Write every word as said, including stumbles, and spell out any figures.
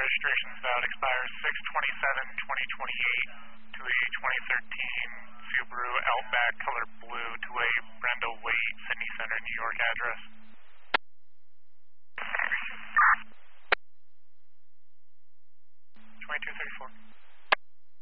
registration is valid, expires six twenty-seven twenty twenty-eight to a twenty thirteen Subaru Outback color